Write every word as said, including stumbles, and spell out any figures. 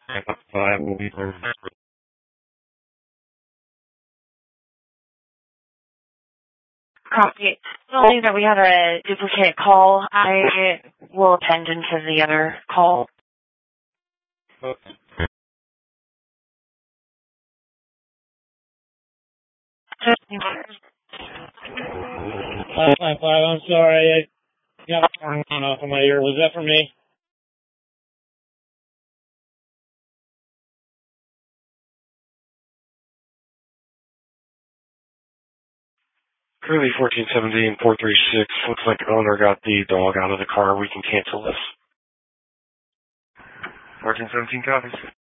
Five will be for Copy. Only that we had a duplicate call. I will attend into the other call. Five five five. I'm sorry. I got a phone off of my ear. Was that for me? Curly fourteen seventeen four three six. Looks like owner got the dog out of the car. We can cancel this. fourteen seventeen copies.